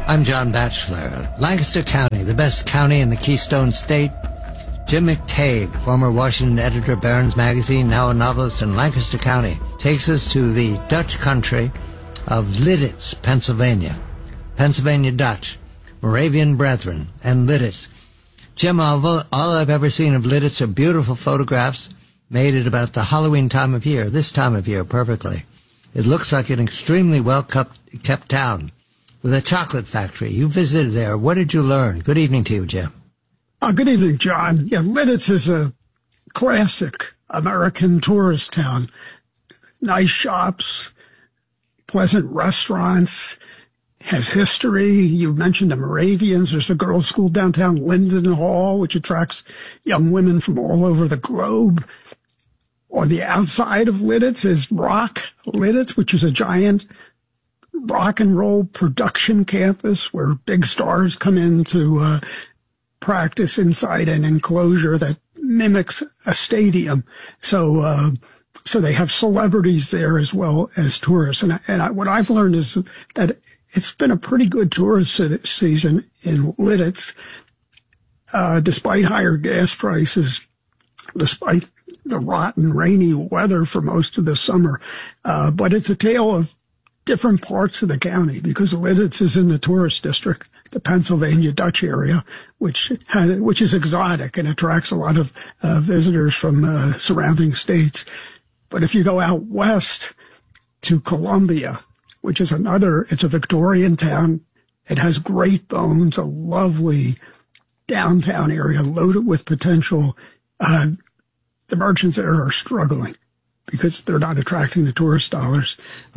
I'm John Batchelor. Lancaster County, the best county in the Keystone State. Jim McTague, former Washington editor of Barron's Magazine, now a novelist in Lancaster County, takes us to the Dutch country of Lidditz, Pennsylvania. Pennsylvania Dutch, Moravian Brethren, and Lidditz. Jim, all I've ever seen of Lidditz are beautiful photographs made at about the Halloween time of year, this time of year perfectly. It looks like an extremely well-kept town with a chocolate factory. You visited there. What did you learn? Good evening to you, Jim. Good evening, John. Yeah, Lidditz is a classic American tourist town. Nice shops, pleasant restaurants, has history. You mentioned the Moravians. There's a girls' school downtown, Linden Hall, which attracts young women from all over the globe. On the outside of Lidditz is Rock Lidditz, which is a giant rock and roll production campus where big stars come in to practice inside an enclosure that mimics a stadium. So they have celebrities there as well as tourists. And what I've learned is that it's been a pretty good tourist season in Lidditz, despite higher gas prices, despite the rotten, rainy weather for most of the summer. But it's a tale of different parts of the county because Lidditz is in the tourist district, the Pennsylvania Dutch area, which is exotic and attracts a lot of visitors from surrounding states. But if you go out west to Columbia, which is it's a Victorian town, it has great bones, a lovely downtown area loaded with potential. The merchants there are struggling because they're not attracting the tourist dollars.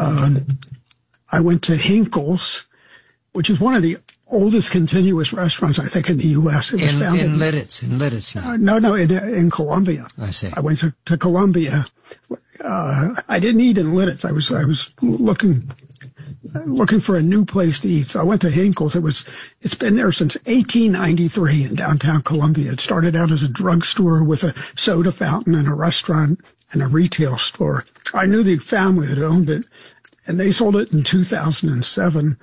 I went to Hinkle's, which is one of the oldest continuous restaurants, I think, in the U.S. It was founded in Lidditz. No, in Columbia. I see. I went to Columbia. I didn't eat in Lidditz. I was looking for a new place to eat. So I went to Hinkle's. It's been there since 1893 in downtown Columbia. It started out as a drugstore with a soda fountain and a restaurant and a retail store. I knew the family that owned it, and they sold it in 2007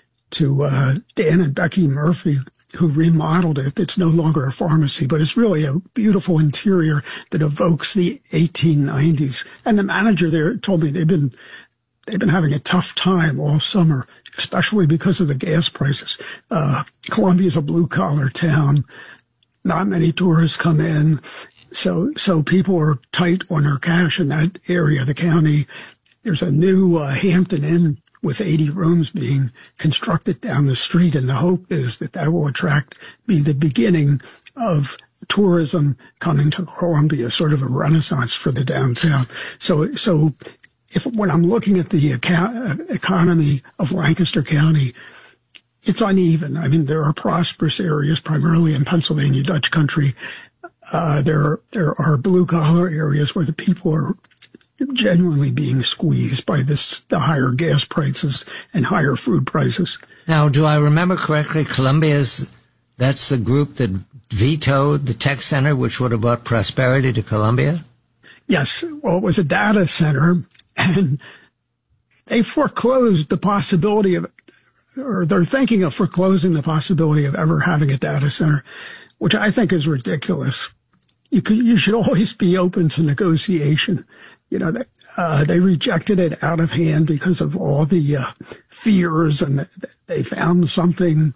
to Dan and Becky Murphy, who remodeled it. It's no longer a pharmacy, but it's really a beautiful interior that evokes the 1890s. And the manager there told me they've been having a tough time all summer, especially because of the gas prices. Columbia's a blue-collar town. Not many tourists come in. So people are tight on their cash in that area of the county. There's a new Hampton Inn with 80 rooms being constructed down the street, and the hope is that will be the beginning of tourism coming to Columbia, sort of a renaissance for the downtown. So when I'm looking at the economy of Lancaster County, it's uneven. I mean, there are prosperous areas, primarily in Pennsylvania Dutch country. There are blue-collar areas where the people are genuinely being squeezed by the higher gas prices and higher food prices. Now, do I remember correctly, that's the group that vetoed the tech center, which would have brought prosperity to Columbia? Yes. Well, it was a data center, and they foreclosed the possibility they're thinking of foreclosing the possibility of ever having a data center, which I think is ridiculous. You should always be open to negotiation. You know, they rejected it out of hand because of all the fears, and they found something.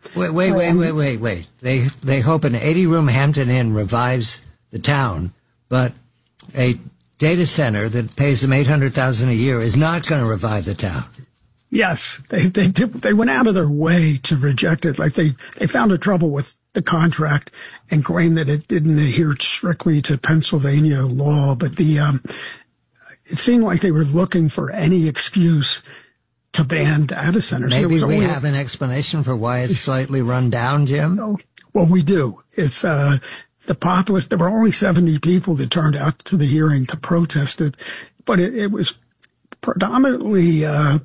Wait. They hope an 80-room Hampton Inn revives the town, but a data center that pays them $800,000 a year is not going to revive the town. Yes, they went out of their way to reject it. Like they found a trouble with the contract and claimed that it didn't adhere strictly to Pennsylvania law, but it seemed like they were looking for any excuse to ban data centers. Maybe we have an explanation for why it's slightly run down, Jim? Oh, well, we do. It's the populace. There were only 70 people that turned out to the hearing to protest it, but it was predominantly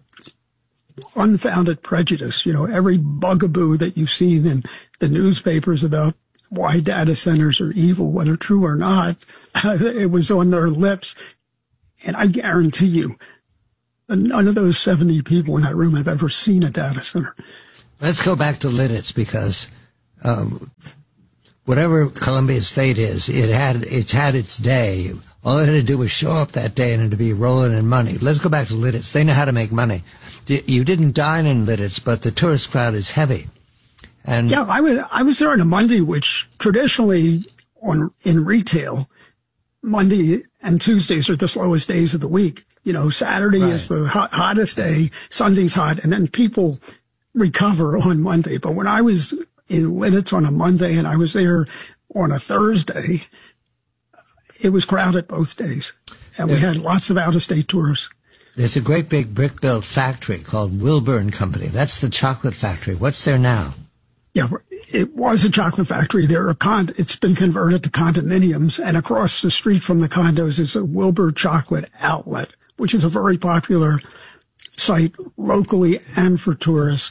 unfounded prejudice. You know, every bugaboo that you've seen in the newspapers about why data centers are evil, whether true or not, it was on their lips. And I guarantee you, none of those 70 people in that room have ever seen a data center. Let's go back to Lititz, because whatever Columbia's fate is, it's had its day. All it had to do was show up that day and it'd be rolling in money. Let's go back to Lititz. They know how to make money. You didn't dine in Lititz, but the tourist crowd is heavy. And yeah, I was there on a Monday, which traditionally in retail, Monday and Tuesdays are the slowest days of the week. You know, Saturday is the hottest day, Sunday's hot, and then people recover on Monday. But when I was in Lititz on a Monday and I was there on a Thursday, it was crowded both days. And we had lots of out-of-state tourists. There's a great big brick-built factory called Wilbur & Company. That's the chocolate factory. What's there now? Yeah, it was a chocolate factory. It's been converted to condominiums, and across the street from the condos is a Wilbur Chocolate Outlet, which is a very popular site locally and for tourists.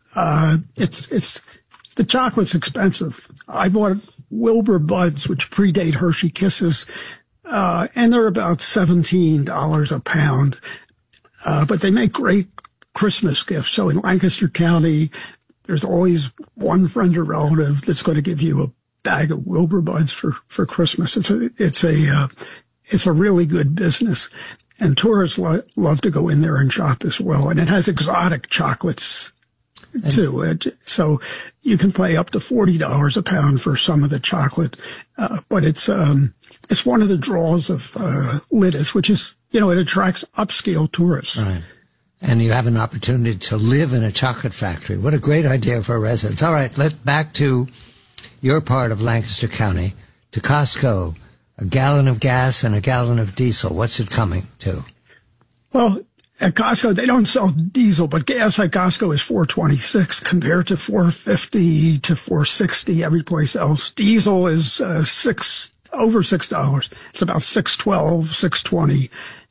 The chocolate's expensive. I bought Wilbur Buds, which predate Hershey Kisses, and they're about $17 a pound. But they make great Christmas gifts. So in Lancaster County, there's always one friend or relative that's going to give you a bag of Wilbur Buds for Christmas. It's a really good business. And tourists love to go in there and shop as well. And it has exotic chocolates too. So you can pay up to $40 a pound for some of the chocolate. But it's one of the draws of Lititz, which is, it attracts upscale tourists. Right. And you have an opportunity to live in a chocolate factory. What a great idea for residents. All right, back to your part of Lancaster County, to Costco. A gallon of gas and a gallon of diesel. What's it coming to? Well, at Costco, they don't sell diesel, but gas at Costco is $4.26 compared to $4.50 to $4.60 every place else. Diesel is over $6. It's about $6.12, $6.20.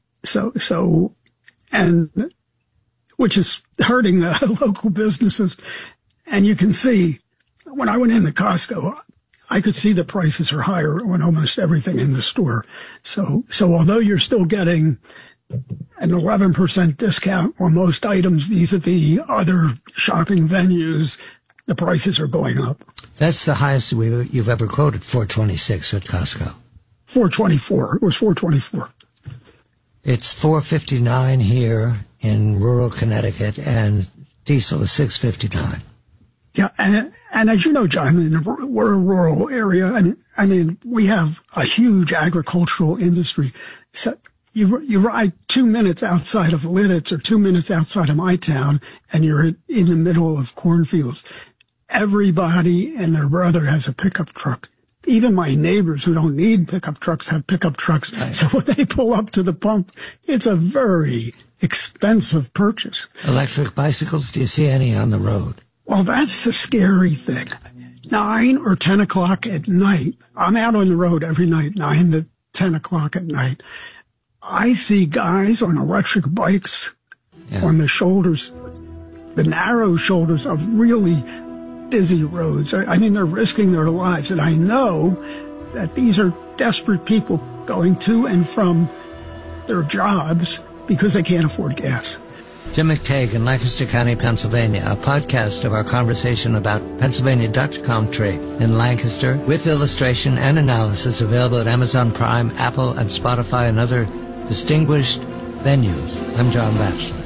So, and which is hurting local businesses. And you can see when I went into Costco, I could see the prices are higher on almost everything in the store. So although you're still getting an 11% discount on most items vis-a-vis other shopping venues, the prices are going up. That's the highest you've ever quoted, $4.26 at Costco. $4.24. It was $4.24. It's $4.59 here in rural Connecticut, and diesel is $6.59. Yeah, and as you know, John, we're a rural area. I mean, we have a huge agricultural industry. So you ride 2 minutes outside of Lititz or 2 minutes outside of my town, and you're in the middle of cornfields. Everybody and their brother has a pickup truck. Even my neighbors who don't need pickup trucks have pickup trucks. Right. So when they pull up to the pump, it's a very expensive purchase. Electric bicycles, do you see any on the road? Well, that's the scary thing. 9 or 10 o'clock at night, I'm out on the road every night, 9 to 10 o'clock at night. I see guys on electric bikes on the shoulders, the narrow shoulders of really busy roads. I mean, they're risking their lives. And I know that these are desperate people going to and from their jobs because they can't afford gas. Jim McTague in Lancaster County, Pennsylvania, a podcast of our conversation about Pennsylvania Dutch country in Lancaster with illustration and analysis available at Amazon Prime, Apple, and Spotify and other distinguished venues. I'm John Batchelor.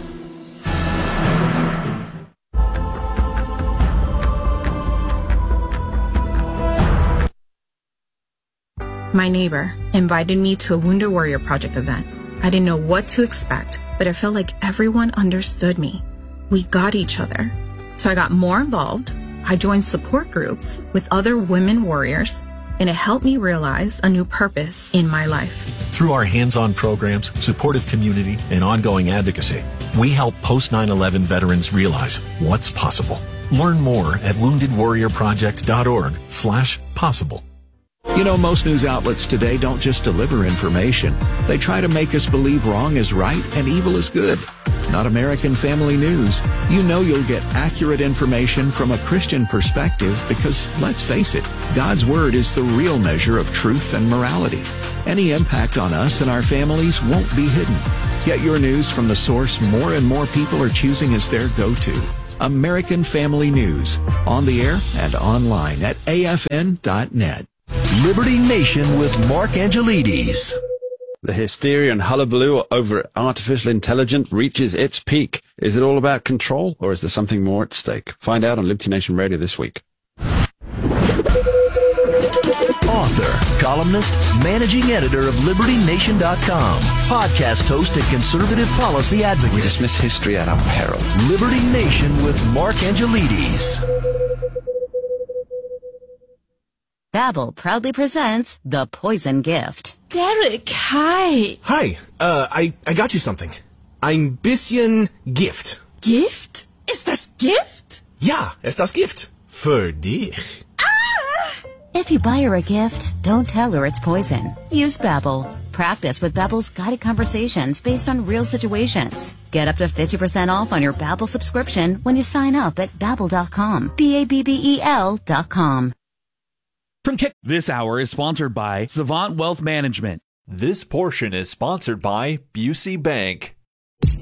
My neighbor invited me to a Wounded Warrior Project event. I didn't know what to expect, but I felt like everyone understood me. We got each other. So I got more involved. I joined support groups with other women warriors, and it helped me realize a new purpose in my life. Through our hands-on programs, supportive community, and ongoing advocacy, we help post-9/11 veterans realize what's possible. Learn more at woundedwarriorproject.org/possible. You know, most news outlets today don't just deliver information. They try to make us believe wrong is right and evil is good. Not American Family News. You know you'll get accurate information from a Christian perspective because, let's face it, God's Word is the real measure of truth and morality. Any impact on us and our families won't be hidden. Get your news from the source more and more people are choosing as their go-to. American Family News, on the air and online at afn.net. Liberty Nation with Mark Angelides. The hysteria and hullabaloo over artificial intelligence reaches its peak. Is it all about control, or is there something more at stake? Find out on Liberty Nation Radio this week. Author, columnist, managing editor of LibertyNation.com, podcast host and conservative policy advocate. We dismiss history at our peril. Liberty Nation with Mark Angelides. Babbel proudly presents The Poison Gift. Derek, hi. Hi, I got you something. Ein bisschen Gift. Gift? Ist das Gift? Ja, ist das Gift. Für dich. If you buy her a gift, don't tell her it's poison. Use Babbel. Practice with Babbel's guided conversations based on real situations. Get up to 50% off on your Babbel subscription when you sign up at Babbel.com. Babbel.com. This hour is sponsored by Savant Wealth Management. This portion is sponsored by Busey Bank.